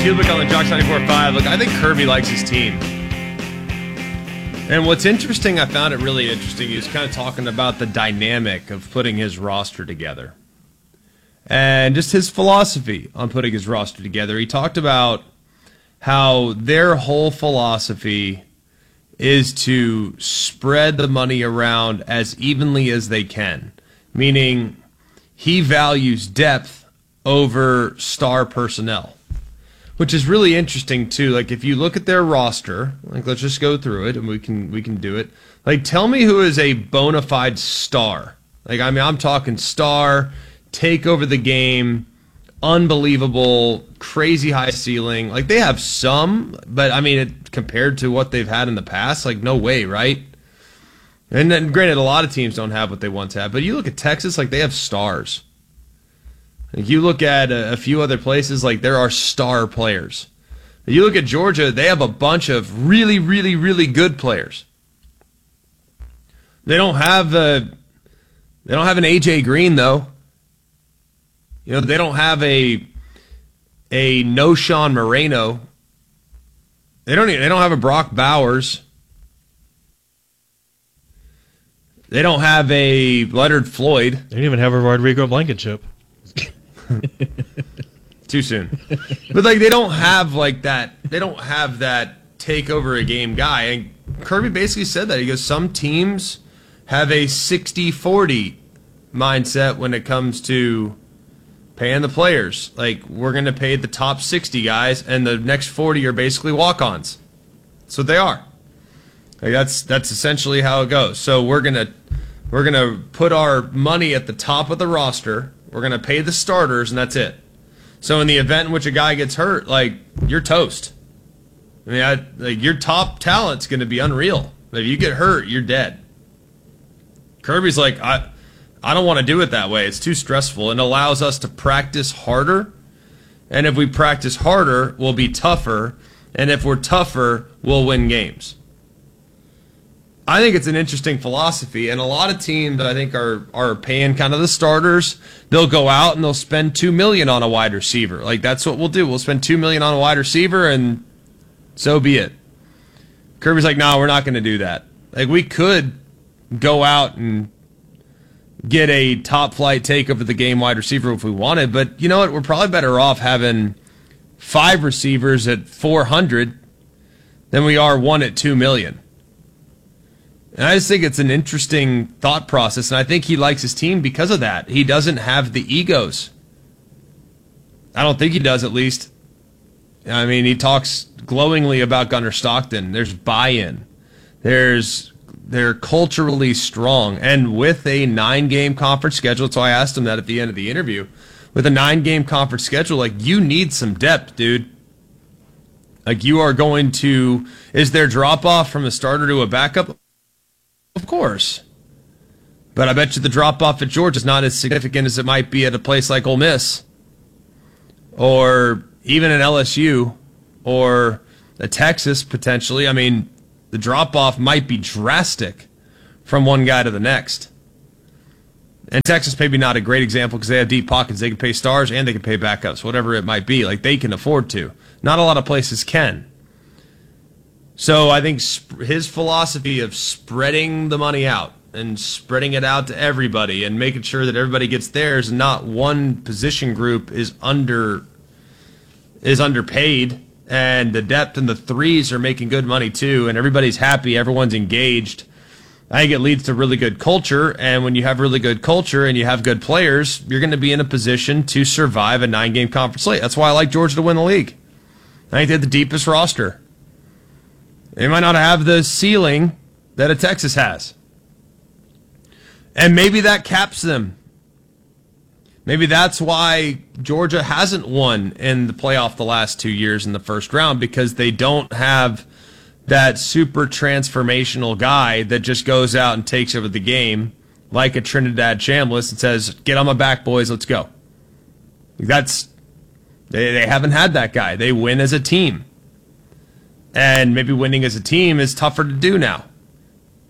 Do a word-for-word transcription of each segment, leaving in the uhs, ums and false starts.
Cubic on the Jocks ninety-four point five. Look, I think Kirby likes his team. And what's interesting, I found it really interesting, he was kind of talking about the dynamic of putting his roster together. And just his philosophy on putting his roster together. He talked about how their whole philosophy is to spread the money around as evenly as they can. Meaning, he values depth over star personnel. Which is really interesting too. Like if you look at their roster, like let's just go through it and we can we can do it. Like tell me who is a bona fide star. Like I mean I'm talking star, take over the game, unbelievable, crazy high ceiling. Like they have some, but I mean it, compared to what they've had in the past, like no way, right? And then granted a lot of teams don't have what they once had, but you look at Texas, like they have stars. If you look at a, a few other places, like there are star players. If you look at Georgia, they have a bunch of really, really, really good players. They don't have a, they don't have an A J Green though. You know, they don't have a a no Sean Moreno. They don't even, they don't have a Brock Bowers. They don't have a Leonard Floyd. They don't even have a Rodrigo Blankenship. Too soon. But like they don't have like that they don't have that take over a game guy. And Kirby basically said that. He goes, some teams have a sixty forty mindset when it comes to paying the players. Like we're gonna pay the top sixty guys and the next forty are basically walk-ons. That's what they are. Like that's that's essentially how it goes. So we're gonna we're gonna put our money at the top of the roster. We're going to pay the starters, and that's it. So in the event in which a guy gets hurt, like, you're toast. I mean, I, like, your top talent's going to be unreal. If you get hurt, you're dead. Kirby's like, I, I don't want to do it that way. It's too stressful. And allows us to practice harder. And if we practice harder, we'll be tougher. And if we're tougher, we'll win games. I think it's an interesting philosophy, and a lot of teams I think are are paying kind of the starters. They'll go out and they'll spend two million on a wide receiver. Like that's what we'll do. We'll spend two million on a wide receiver, and so be it. Kirby's like, no, we're not going to do that. Like we could go out and get a top flight take over the game wide receiver if we wanted, but you know what? We're probably better off having five receivers at four hundred than we are one at two million. And I just think it's an interesting thought process, and I think he likes his team because of that. He doesn't have the egos. I don't think he does, at least. I mean, he talks glowingly about Gunnar Stockton. There's buy-in. There's they're culturally strong, and with a nine-game conference schedule, so I asked him that at the end of the interview. With a nine-game conference schedule, like you need some depth, dude. Like you are going to. Is there drop-off from a starter to a backup? Of course. But I bet you the drop-off at Georgia is not as significant as it might be at a place like Ole Miss. Or even an L S U. Or a Texas, potentially. I mean, the drop-off might be drastic from one guy to the next. And Texas maybe not a great example because they have deep pockets. They can pay stars and they can pay backups, whatever it might be. Like, they can afford to. Not a lot of places can. So I think his philosophy of spreading the money out and spreading it out to everybody and making sure that everybody gets theirs and not one position group is under is underpaid and the depth and the threes are making good money too and everybody's happy, everyone's engaged. I think it leads to really good culture, and when you have really good culture and you have good players, you're going to be in a position to survive a nine-game conference slate. That's why I like Georgia to win the league. I think they have the deepest roster. They might not have the ceiling that a Texas has. And maybe that caps them. Maybe that's why Georgia hasn't won in the playoff the last two years in the first round, because they don't have that super transformational guy that just goes out and takes over the game like a Trinidad Chambliss and says, get on my back, boys, let's go. That's they, they haven't had that guy. They win as a team. And maybe winning as a team is tougher to do now. And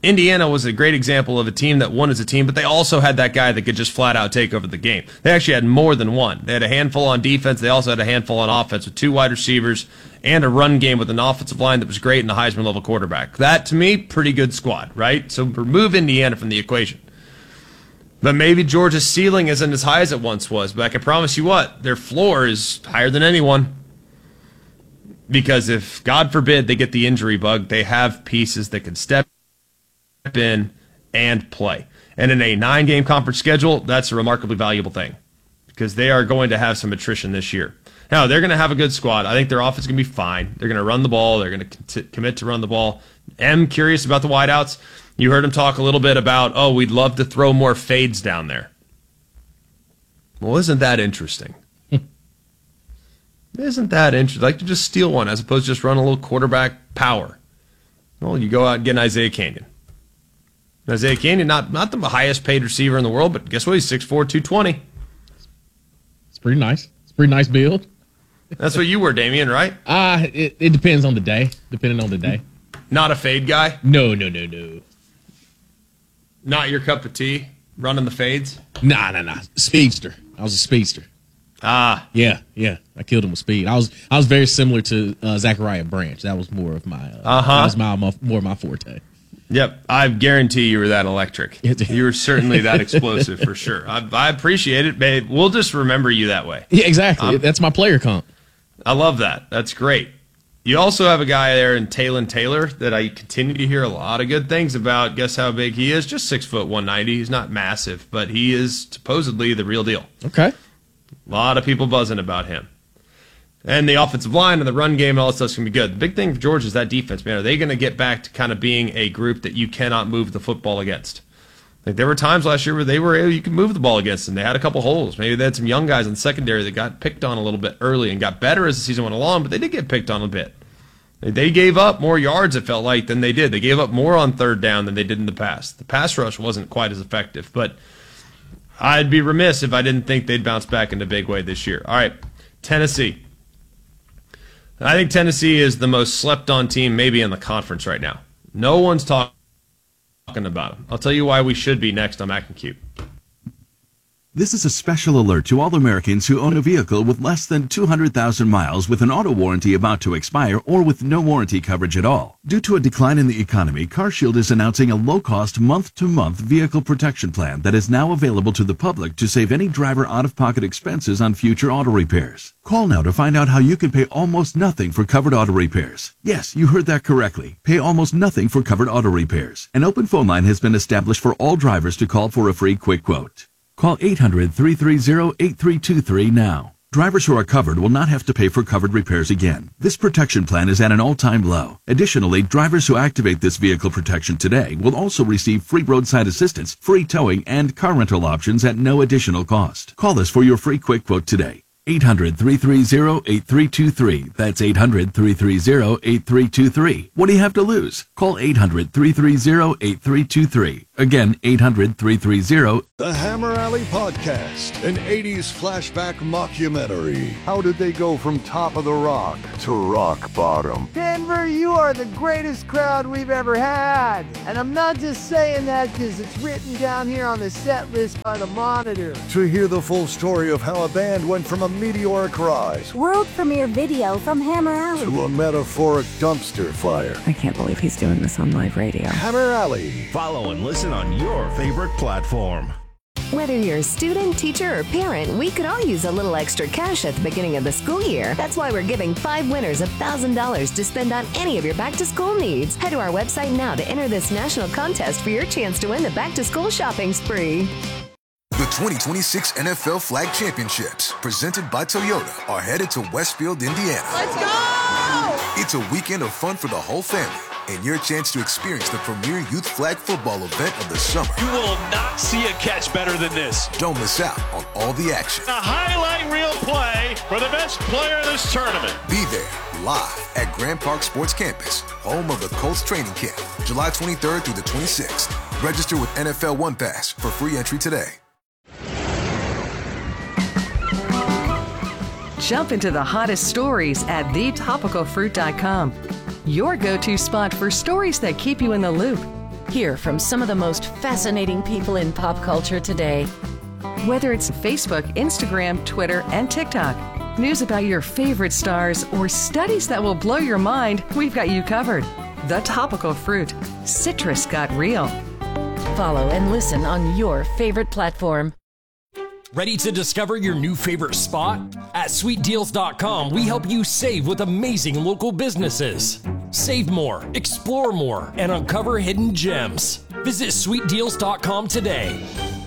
Indiana was a great example of a team that won as a team, but they also had that guy that could just flat out take over the game. They actually had more than one. They had a handful on defense. They also had a handful on offense with two wide receivers and a run game with an offensive line that was great and a Heisman-level quarterback. That, to me, pretty good squad, right? So remove Indiana from the equation. But maybe Georgia's ceiling isn't as high as it once was, but I can promise you what, their floor is higher than anyone. Because if, God forbid, they get the injury bug, they have pieces that can step in and play. And in a nine-game conference schedule, that's a remarkably valuable thing because they are going to have some attrition this year. Now, they're going to have a good squad. I think their offense is going to be fine. They're going to run the ball. They're going to commit to run the ball. I'm curious about the wideouts. You heard him talk a little bit about, oh, we'd love to throw more fades down there. Well, isn't that interesting? Isn't that interesting? I'd like to just steal one as opposed to just run a little quarterback power. Well, you go out and get an Isaiah Canyon. Isaiah Canyon, not not the highest paid receiver in the world, but guess what? He's six four, two twenty. It's pretty nice. It's a pretty nice build. That's what you were, Damian, right? Uh, it, it depends on the day. Depending on the day. Not a fade guy? No, no, no, no. Not your cup of tea? Running the fades? Nah, nah, nah. Speedster. I was a speedster. Ah. Yeah, yeah. I killed him with speed. I was I was very similar to uh, Zachariah Branch. That was more of my uh, uh-huh. that was my, my more of my forte. Yep, I guarantee you were that electric. You were certainly that explosive for sure. I, I appreciate it, babe. We'll just remember you that way. Yeah, exactly. Um, That's my player comp. I love that. That's great. You also have a guy there in Taylon Taylor that I continue to hear a lot of good things about. Guess how big he is? Just six foot one ninety. He's not massive, but he is supposedly the real deal. Okay. A lot of people buzzing about him. And the offensive line and the run game and all that stuff's going to be good. The big thing for Georgia is that defense, man. Are they going to get back to kind of being a group that you cannot move the football against? Like there were times last year where they were able, you could move the ball against them. They had a couple holes. Maybe they had some young guys in the secondary that got picked on a little bit early and got better as the season went along, but they did get picked on a bit. They gave up more yards, it felt like, than they did. They gave up more on third down than they did in the past. The pass rush wasn't quite as effective, but I'd be remiss if I didn't think they'd bounce back in a big way this year. All right, Tennessee. I think Tennessee is the most slept-on team maybe in the conference right now. No one's talk- talking about them. I'll tell you why we should be next on Mac and Cube. This is a special alert to all Americans who own a vehicle with less than two hundred thousand miles with an auto warranty about to expire or with no warranty coverage at all. Due to a decline in the economy, CarShield is announcing a low-cost month-to-month vehicle protection plan that is now available to the public to save any driver out-of-pocket expenses on future auto repairs. Call now to find out how you can pay almost nothing for covered auto repairs. Yes, you heard that correctly. Pay almost nothing for covered auto repairs. An open phone line has been established for all drivers to call for a free quick quote. Call eight hundred, three three zero, eight three two three now. Drivers who are covered will not have to pay for covered repairs again. This protection plan is at an all-time low. Additionally, drivers who activate this vehicle protection today will also receive free roadside assistance, free towing, and car rental options at no additional cost. Call us for your free quick quote today. eight hundred, three three zero, eight three two three. That's eight hundred, three three zero, eight three two three. What do you have to lose? Call eight hundred, three three zero, eight three two three. Again, eight hundred, three three zero. The Hammer Alley Podcast, an eighties flashback mockumentary. How did they go from top of the rock to rock bottom? Denver, you are the greatest crowd we've ever had. And I'm not just saying that because it's written down here on the set list by the Monitor. To hear the full story of how a band went from a meteoric rise, world premiere video from Hammer Alley, to a metaphoric dumpster fire. I can't believe he's doing this on live radio. Hammer Alley. Follow and listen on your favorite platform. Whether you're a student, teacher, or parent, we could all use a little extra cash at the beginning of the school year. That's why we're giving five winners one thousand dollars to spend on any of your back-to-school needs. Head to our website now to enter this national contest for your chance to win the back-to-school shopping spree. The twenty twenty-six N F L Flag Championships, presented by Toyota, are headed to Westfield, Indiana. Let's go! It's a weekend of fun for the whole family, and your chance to experience the premier youth flag football event of the summer. You will not see a catch better than this. Don't miss out on all the action. A highlight reel play for the best player in this tournament. Be there, live at Grand Park Sports Campus, home of the Colts training camp, July twenty-third through the twenty-sixth. Register with N F L One Pass for free entry today. Jump into the hottest stories at the topical fruit dot com. Your go-to spot for stories that keep you in the loop. Hear from some of the most fascinating people in pop culture today. Whether it's Facebook, Instagram, Twitter, and TikTok, news about your favorite stars, or studies that will blow your mind, we've got you covered. The Topical Fruit. Citrus got real. Follow and listen on your favorite platform. Ready to discover your new favorite spot? At sweet deals dot com, we help you save with amazing local businesses. Save more, explore more, and uncover hidden gems. Visit sweet deals dot com today.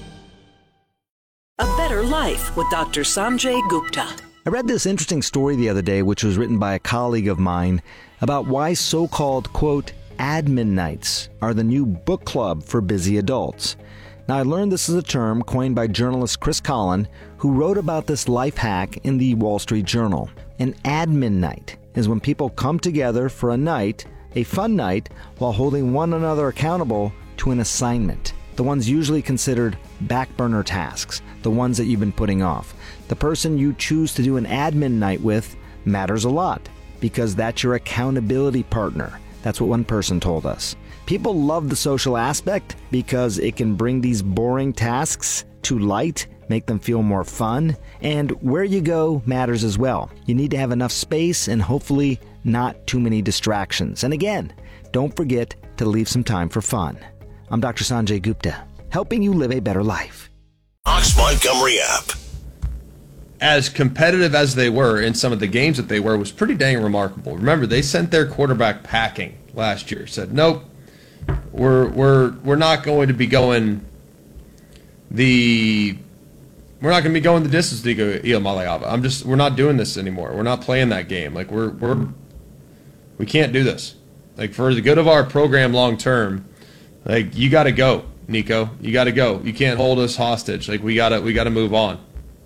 A Better Life with Doctor Sanjay Gupta. I read this interesting story the other day, which was written by a colleague of mine, about why so-called, quote, admin nights are the new book club for busy adults. Now, I learned this is a term coined by journalist Chris Collin, who wrote about this life hack in the Wall Street Journal. An admin night is when people come together for a night, a fun night, while holding one another accountable to an assignment. The ones usually considered back burner tasks, the ones that you've been putting off. The person you choose to do an admin night with matters a lot, because that's your accountability partner. That's what one person told us. People love the social aspect because it can bring these boring tasks to light, make them feel more fun, and where you go matters as well. You need to have enough space and hopefully not too many distractions. And again, don't forget to leave some time for fun. I'm Doctor Sanjay Gupta, helping you live a better life. Ox Montgomery app. As competitive as they were in some of the games that they were was pretty dang remarkable. Remember, they sent their quarterback packing last year. Said, nope, we're we're we're not going to be going the we're not going to be going the distance to go Iamaleava. I'm just we're not doing this anymore. We're not playing that game. Like we're we're we can't do this. Like for the good of our program long term, like you got to go, Nico. You got to go. You can't hold us hostage. Like we gotta we gotta move on.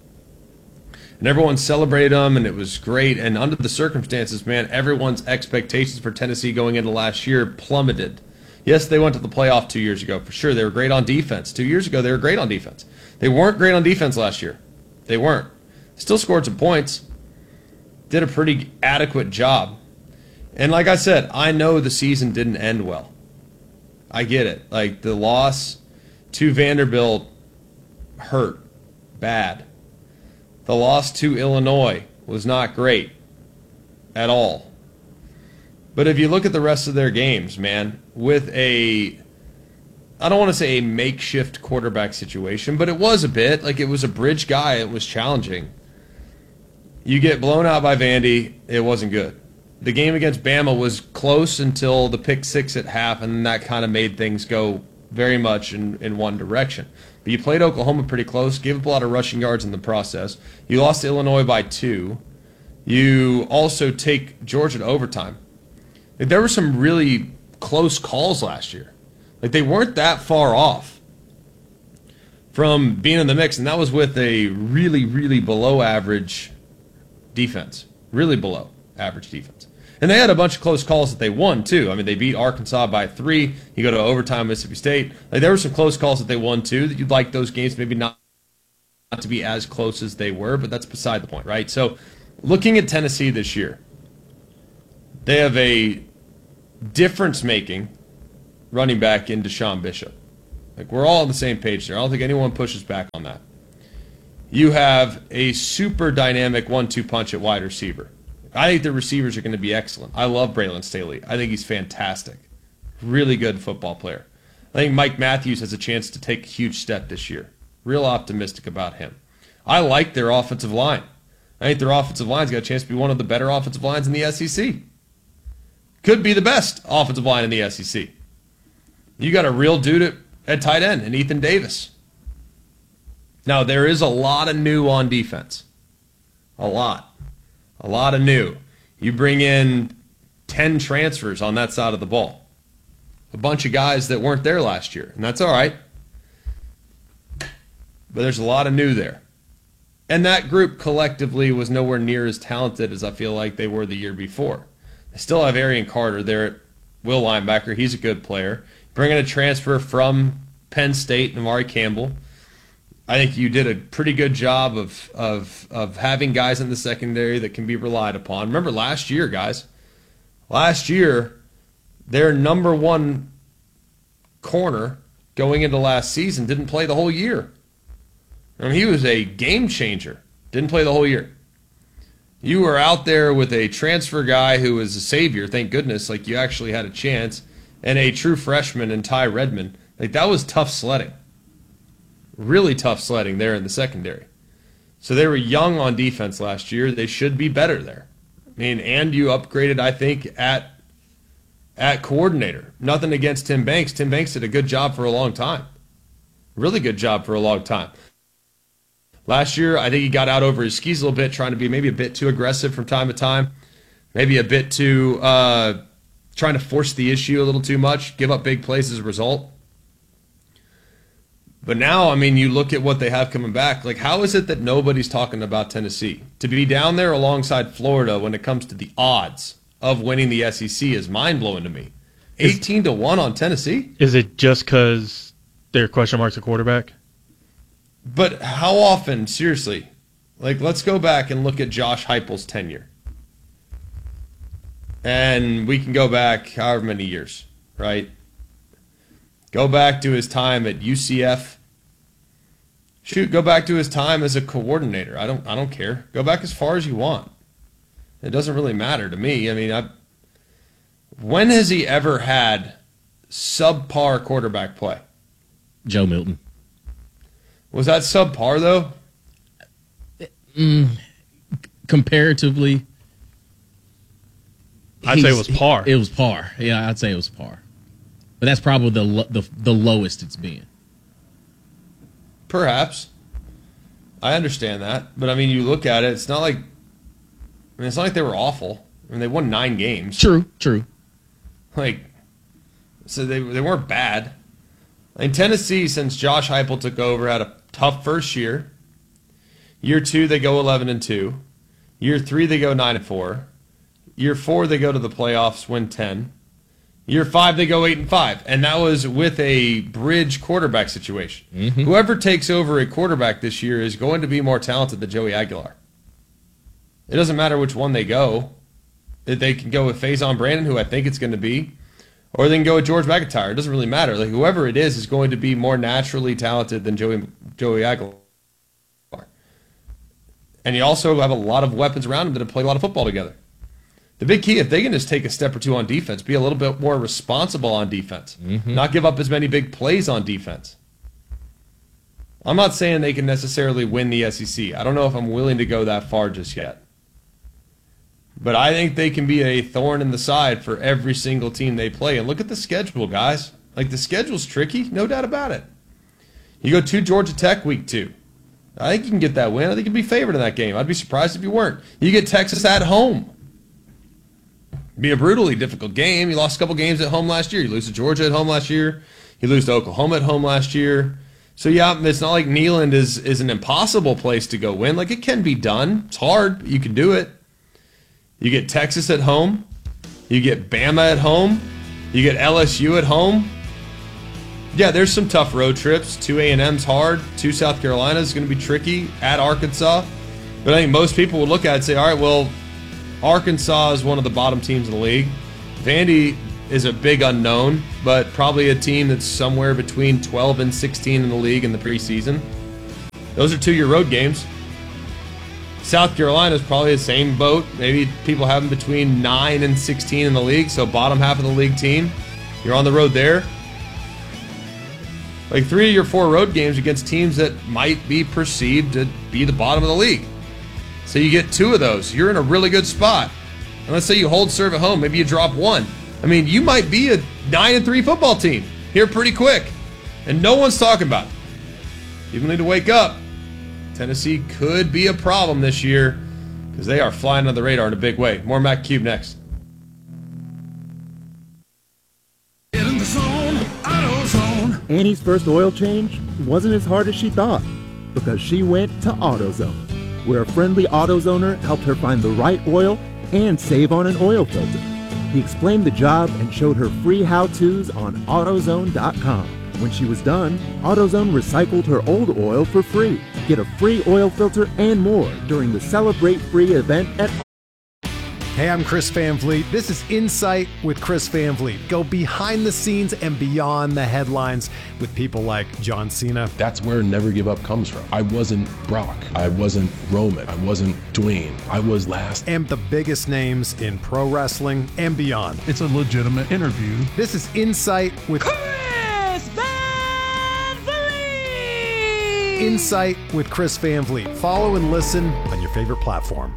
And everyone celebrated them, and it was great. And under the circumstances, man, everyone's expectations for Tennessee going into last year plummeted. Yes, they went to the playoff two years ago, for sure. They were great on defense. Two years ago, they were great on defense. They weren't great on defense last year. They weren't. Still scored some points. Did a pretty adequate job. And like I said, I know the season didn't end well. I get it. Like, the loss to Vanderbilt hurt bad. The loss to Illinois was not great at all. But if you look at the rest of their games, man, with a, I don't want to say a makeshift quarterback situation, but it was a bit. Like, it was a bridge guy. It was challenging. You get blown out by Vandy, it wasn't good. The game against Bama was close until the pick six at half, and that kind of made things go very much in, in one direction. But you played Oklahoma pretty close, gave up a lot of rushing yards in the process. You lost to Illinois by two. You also take Georgia to overtime. Like, there were some really close calls last year. Like, they weren't that far off from being in the mix, and that was with a really, really below average defense. Really below average defense. And they had a bunch of close calls that they won, too. I mean, they beat Arkansas by three. You go to overtime, Mississippi State. Like, there were some close calls that they won, too, that you'd like those games maybe not, not to be as close as they were, but that's beside the point, right? So, looking at Tennessee this year, they have a difference-making running back in Deshaun Bishop. Like, we're all on the same page there. I don't think anyone pushes back on that. You have a super dynamic one two punch at wide receiver. I think the receivers are going to be excellent. I love Braylon Staley. I think he's fantastic. Really good football player. I think Mike Matthews has a chance to take a huge step this year. Real optimistic about him. I like their offensive line. I think their offensive line's got a chance to be one of the better offensive lines in the S E C. Could be the best offensive line in the S E C. You got a real dude at, at tight end in Ethan Davis. Now, there is a lot of new on defense. A lot. A lot of new. You bring in ten transfers on that side of the ball. A bunch of guys that weren't there last year, and that's all right. But there's a lot of new there. And that group collectively was nowhere near as talented as I feel like they were the year before. They still have Arian Carter there at will linebacker. He's a good player. Bringing a transfer from Penn State, Amari Campbell. I think you did a pretty good job of, of of having guys in the secondary that can be relied upon. Remember last year, guys. Last year, their number one corner going into last season, didn't play the whole year. I mean, he was a game changer. Didn't play the whole year. You were out there with a transfer guy who was a savior, thank goodness, like you actually had a chance, and a true freshman in Ty Redmond. Like, that was tough sledding. Really tough sledding there in the secondary. So they were young on defense last year. They should be better there. I mean, and you upgraded, I think, at at coordinator. Nothing against Tim Banks. Tim Banks did a good job for a long time. Really good job for a long time. Last year, I think he got out over his skis a little bit, trying to be maybe a bit too aggressive from time to time. Maybe a bit too, uh, trying to force the issue a little too much, give up big plays as a result. But now, I mean, you look at what they have coming back. Like, how is it that nobody's talking about Tennessee? To be down there alongside Florida when it comes to the odds of winning the S E C is mind-blowing to me. eighteen to one on Tennessee? Is it just because there are question marks at quarterback? But how often, seriously, like, let's go back and look at Josh Heupel's tenure. And we can go back however many years, right? Go back to his time at U C F. Shoot, go back to his time as a coordinator. I don't I don't care. Go back as far as you want. It doesn't really matter to me. I mean, I, when has he ever had subpar quarterback play? Joe Milton. Was that subpar, though? Mm, comparatively, I'd say it was par. It was par. Yeah, I'd say it was par. But that's probably the lo- the the lowest it's been. Perhaps. I understand that. But, I mean, you look at it, it's not like – I mean, it's not like they were awful. I mean, they won nine games. True, true. Like, so they they weren't bad. I mean, Tennessee, since Josh Heupel took over, had a tough first year. Year two, they go eleven and two. Year three, they go nine and four. Year four, they go to the playoffs, win ten. Year five, they go eight and five, and that was with a bridge quarterback situation. Mm-hmm. Whoever takes over a quarterback this year is going to be more talented than Joey Aguilar. It doesn't matter which one they go. They can go with Faison Brandon, who I think it's going to be, or they can go with George McIntyre. It doesn't really matter. Like, whoever it is is going to be more naturally talented than Joey Joey Aguilar. And you also have a lot of weapons around him that have played a lot of football together. The big key, if they can just take a step or two on defense, be a little bit more responsible on defense, mm-hmm. not give up as many big plays on defense. I'm not saying they can necessarily win the S E C. I don't know if I'm willing to go that far just yet. But I think they can be a thorn in the side for every single team they play. And look at the schedule, guys. Like, the schedule's tricky, no doubt about it. You go to Georgia Tech week two. I think you can get that win. I think you'd be favored in that game. I'd be surprised if you weren't. You get Texas at home. It'd be a brutally difficult game. You lost a couple games at home last year. You lose to Georgia at home last year. You lose to Oklahoma at home last year. So, yeah, it's not like Neyland is, is an impossible place to go win. Like, it can be done. It's hard, but you can do it. You get Texas at home. You get Bama at home. You get L S U at home. Yeah, there's some tough road trips. Two A and M's hard. Two South Carolina is going to be tricky. At Arkansas. But I think most people would look at it and say, all right, well, Arkansas is one of the bottom teams in the league. Vandy is a big unknown, but probably a team that's somewhere between twelve and sixteen in the league in the preseason. Those are two-year road games. South Carolina is probably the same boat. Maybe people have them between nine and sixteen in the league, so bottom half of the league team. You're on the road there. Like three or four road games against teams that might be perceived to be the bottom of the league. So you get two of those. You're in a really good spot. And let's say you hold serve at home. Maybe you drop one. I mean, you might be a nine and three football team here pretty quick. And no one's talking about it. People need to wake up. Tennessee could be a problem this year because they are flying under the radar in a big way. More Mac Cube next. Get in the zone, AutoZone. Annie's first oil change wasn't as hard as she thought because she went to AutoZone, where a friendly AutoZoner helped her find the right oil and save on an oil filter. He explained the job and showed her free how-tos on AutoZone dot com. When she was done, AutoZone recycled her old oil for free. Get a free oil filter and more during the Celebrate Free event at Hey, I'm Chris Van Vliet. This is Insight with Chris Van Vliet. Go behind the scenes and beyond the headlines with people like John Cena. That's where Never Give Up comes from. I wasn't Brock. I wasn't Roman. I wasn't Dwayne. I was last. And the biggest names in pro wrestling and beyond. It's a legitimate interview. This is Insight with Chris Van Vliet. Insight with Chris Van Vliet. Follow and listen on your favorite platform.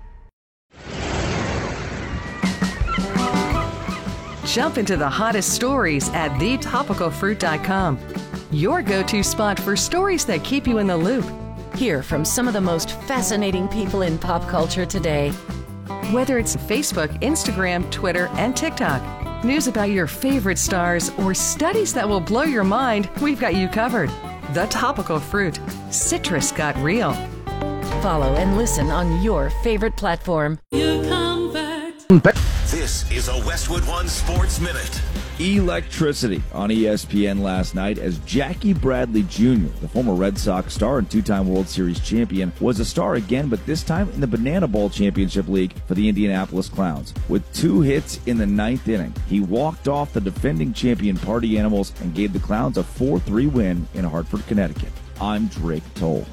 Jump into the hottest stories at the topical fruit dot com. Your go-to spot for stories that keep you in the loop. Hear from some of the most fascinating people in pop culture today. Whether it's Facebook, Instagram, Twitter, and TikTok, news about your favorite stars, or studies that will blow your mind, we've got you covered. The Topical Fruit. Citrus got real. Follow and listen on your favorite platform. You come back. This is a Westwood One Sports Minute. Electricity on E S P N last night as Jackie Bradley Junior, the former Red Sox star and two-time World Series champion, was a star again, but this time in the Banana Bowl Championship League for the Indianapolis Clowns. With two hits in the ninth inning, he walked off the defending champion Party Animals and gave the Clowns a four three win in Hartford, Connecticut. I'm Drake Toll.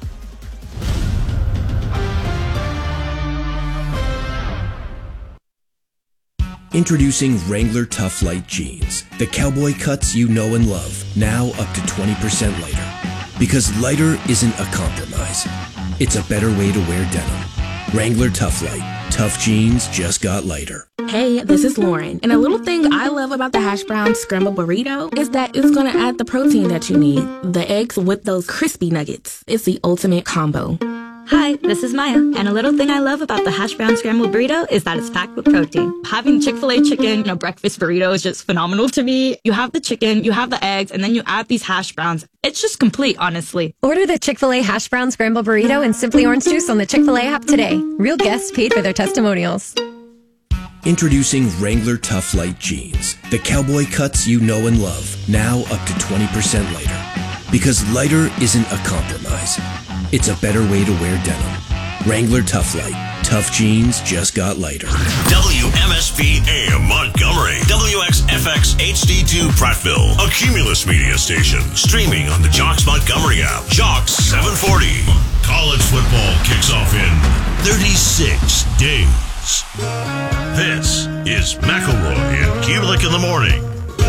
Introducing Wrangler Tough Light Jeans, the cowboy cuts you know and love, now up to twenty percent lighter. Because lighter isn't a compromise. It's a better way to wear denim. Wrangler Tough Light. Tough jeans just got lighter. Hey, this is Lauren, and a little thing I love about the hash brown scrambled burrito is that it's going to add the protein that you need. The eggs with those crispy nuggets. It's the ultimate combo. Hi, this is Maya, and a little thing I love about the hash brown scrambled burrito is that it's packed with protein. Having Chick-fil-A chicken in a breakfast burrito is just phenomenal to me. You have the chicken, you have the eggs, and then you add these hash browns. It's just complete, honestly. Order the Chick-fil-A hash brown scrambled burrito and Simply Orange Juice on the Chick-fil-A app today. Real guests paid for their testimonials. Introducing Wrangler Tough Light Jeans, the cowboy cuts you know and love, now up to twenty percent lighter. Because lighter isn't a compromise. It's a better way to wear denim. Wrangler Tough Light. Tough jeans just got lighter. W M S P A M Montgomery. W X F X H D two Prattville. A Cumulus media station. Streaming on the Jocks Montgomery app. Jocks seven forty. College football kicks off in thirty-six days. This is McElroy and Kulik in the morning.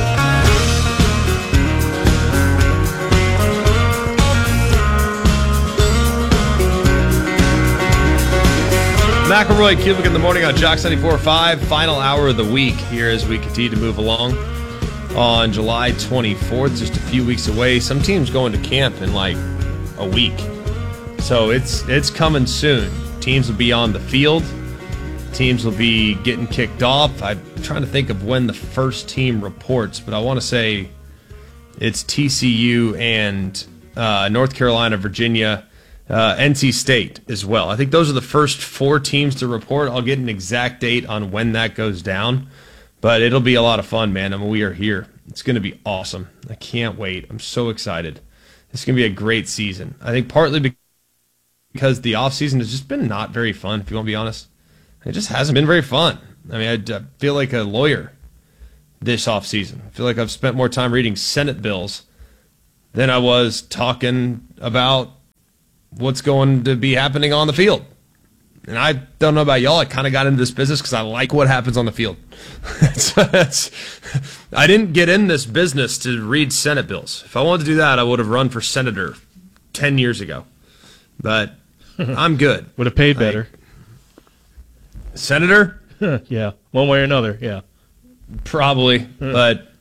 McElroy, Kulik in the morning on Jocks ninety-four point five. Final hour of the week here as we continue to move along on July twenty-fourth, just a few weeks away. Some teams going to camp in like a week. So it's it's coming soon. Teams will be on the field. Teams will be getting kicked off. I'm trying to think of when the first team reports, but I want to say it's T C U and uh, North Carolina, Virginia, Uh, N C State as well. I think those are the first four teams to report. I'll get an exact date on when that goes down, but it'll be a lot of fun, man. I mean, we are here. It's going to be awesome. I can't wait. I'm so excited. It's going to be a great season. I think partly because the offseason has just been not very fun, if you want to be honest. It just hasn't been very fun. I mean, I, I feel like a lawyer this offseason. I feel like I've spent more time reading Senate bills than I was talking about what's going to be happening on the field. And I don't know about y'all. I kind of got into this business because I like what happens on the field. that's, that's, I didn't get in this business to read Senate bills. If I wanted to do that, I would have run for senator ten years ago. But I'm good. Would have paid better. I, senator? Yeah, one way or another, yeah. Probably, but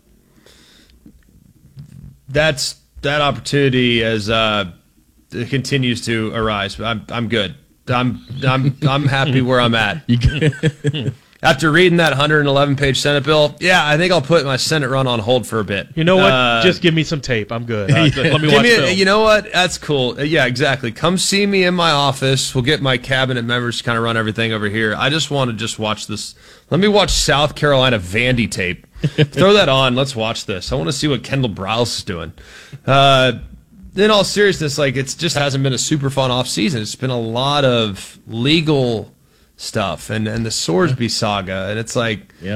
that's that opportunity as uh, it continues to arise. I'm I'm good. I'm I'm I'm happy where I'm at. After reading that one hundred eleven page Senate bill, yeah, I think I'll put my Senate run on hold for a bit. You know what? Uh, Just give me some tape. I'm good. Uh, let me watch me a, film. You know what? That's cool. Yeah, exactly. Come see me in my office. We'll get my cabinet members to kind of run everything over here. I just want to just watch this. Let me watch South Carolina Vandy tape. Throw that on. Let's watch this. I want to see what Kendall Browse is doing. Uh, in all seriousness, like it's just hasn't been a super fun off season. It's been a lot of legal stuff and, and the Sorsby saga. And it's like, yeah,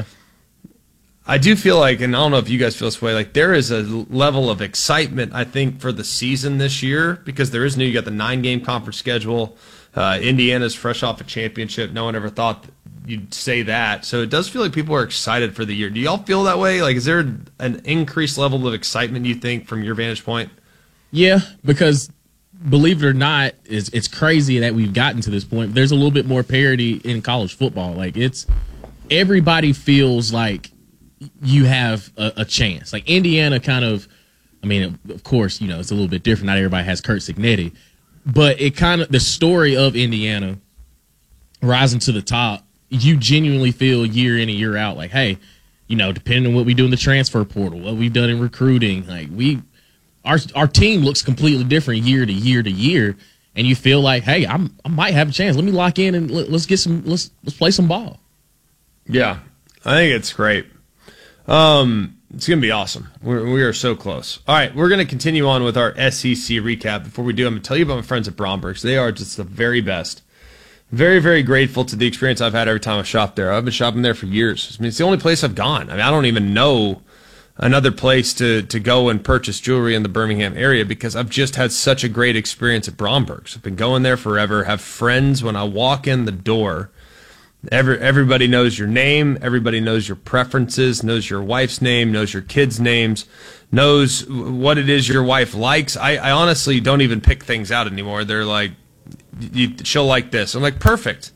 I do feel like, and I don't know if you guys feel this way, like there is a level of excitement, I think, for the season this year because there is new. You got the nine-game conference schedule. Uh, Indiana's fresh off a championship. No one ever thought you'd say that. So it does feel like people are excited for the year. Do y'all feel that way? Like, is there an increased level of excitement, you think, from your vantage point? Yeah, because believe it or not, it's, it's crazy that we've gotten to this point. There's a little bit more parity in college football. Like, it's everybody feels like you have a, a chance. Like, Indiana kind of, I mean, of course, you know, it's a little bit different. Not everybody has Kurt Signetti. But it kind of, the story of Indiana rising to the top, you genuinely feel year in and year out like, hey, you know, depending on what we do in the transfer portal, what we've done in recruiting, like we, our our team looks completely different year to year to year, and you feel like, hey, I'm I might have a chance. Let me lock in and let, let's get some let's let's play some ball. Yeah, I think it's great. Um, it's gonna be awesome. We're, we are so close. All right, we're gonna continue on with our S E C recap. Before we do, I'm gonna tell you about my friends at Bromberg's. They are just the very best. Very, very grateful to the experience I've had every time I've shopped there. I've been shopping there for years. I mean, it's the only place I've gone. I mean, I don't even know another place to, to go and purchase jewelry in the Birmingham area because I've just had such a great experience at Bromberg's. I've been going there forever, have friends when I walk in the door. Every, everybody knows your name. Everybody knows your preferences, knows your wife's name, knows your kids' names, knows what it is your wife likes. I, I honestly don't even pick things out anymore. They're like, You, she'll like this. I'm like, perfect.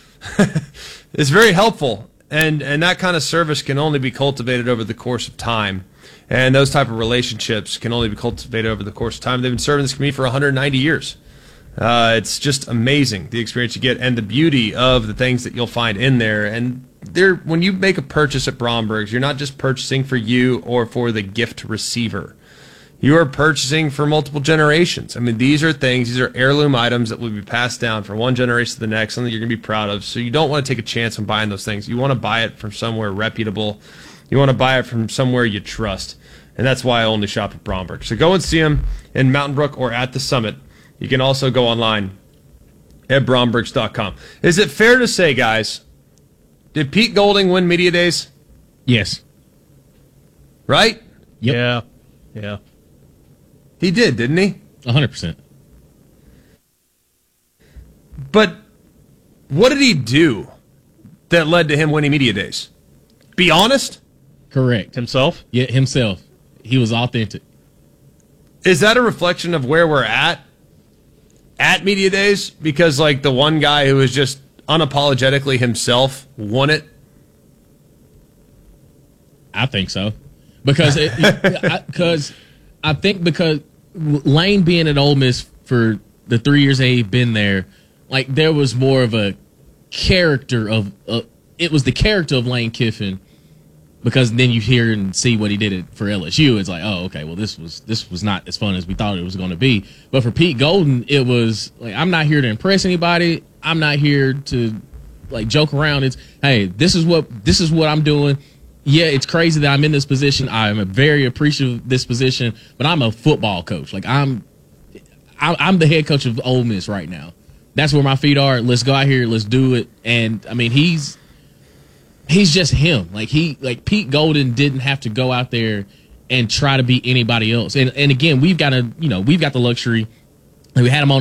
It's very helpful, and and that kind of service can only be cultivated over the course of time, and those type of relationships can only be cultivated over the course of time. They've been serving this community for one hundred ninety years. Uh, it's just amazing the experience you get and the beauty of the things that you'll find in there. And there, when you make a purchase at Bromberg's, you're not just purchasing for you or for the gift receiver. You are purchasing for multiple generations. I mean, these are things, these are heirloom items that will be passed down from one generation to the next, something you're going to be proud of. So you don't want to take a chance on buying those things. You want to buy it from somewhere reputable. You want to buy it from somewhere you trust. And that's why I only shop at Bromberg. So go and see them in Mountain Brook or at the Summit. You can also go online at brombergs dot com. Is it fair to say, guys, did Pete Golding win Media Days? Yes. Right? Yep. Yeah. Yeah. He did, didn't he? one hundred percent. But what did he do that led to him winning Media Days? Be honest? Correct. Himself? Yeah, himself. He was authentic. Is that a reflection of where we're at at Media Days? Because, like, the one guy who was just unapologetically himself won it? I think so. Because it, I, because I think because Lane being at Ole Miss for the three years they've been there, like, there was more of a character of uh, it was the character of Lane Kiffin, because then you hear and see what he did it for L S U. It's like, oh, okay, well, this was this was not as fun as we thought it was going to be. But for Pete Golding, it was like, I'm not here to impress anybody. I'm not here to, like, joke around. It's, hey, this is what this is what I'm doing. Yeah, it's crazy that I'm in this position. I'm very appreciative of this position, but I'm a football coach. Like, I'm, I'm the head coach of Ole Miss right now. That's where my feet are. Let's go out here. Let's do it. And I mean, he's, he's just him. Like he, like Pete Golding didn't have to go out there and try to be anybody else. And and again, we've got to, you know, we've got the luxury. Like, we had him on